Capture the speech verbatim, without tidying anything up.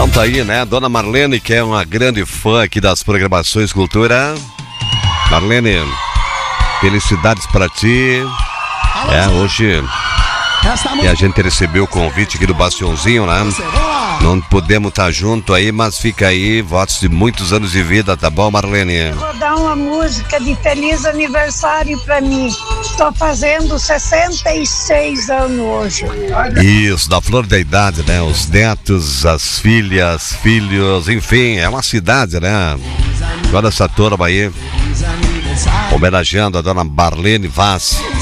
Então tá aí, né? Dona Marlene, que é uma grande fã aqui das programações Cultura. Marlene, felicidades pra ti. É, hoje e a gente recebeu o convite aqui do Bastiãozinho, né? Não podemos estar junto aí, mas fica aí, votos de muitos anos de vida, tá bom, Marlene? Vou dar uma música de feliz aniversário pra mim. Tô fazendo sessenta e seis anos hoje. Isso, da flor da idade, né? Os netos, as filhas, filhos, enfim, é uma cidade, né? Toda essa turma aí, homenageando a dona Marlene Vaz.